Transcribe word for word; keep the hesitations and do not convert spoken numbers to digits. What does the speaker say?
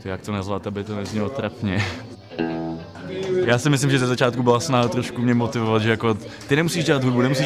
Jak to nazvat, aby to neznělo trapně. Já si myslím, že ze začátku byla snaha trošku mě motivovat, že jako ty nemusíš dělat hudbu, nemusíš